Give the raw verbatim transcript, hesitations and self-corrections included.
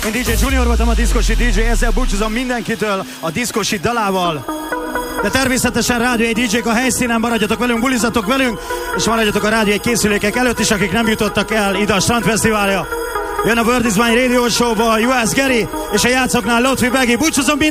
Én dé dzsé Junior voltam, a Diszkosi dé dzsé, ezzel búcsúzom mindenkitől a Diszkosi dalával. De természetesen Rádió egy dé dzsék a helyszínen, maradjatok velünk, bulizatok velünk, és maradjatok a Rádió egy készülékek előtt is, akik nem jutottak el ide a Strandfesztiválja. Jön a World is Mine Radio Show-ból, u es Gary, és a játszoknál Lotfi Begi. Búcsúzom minden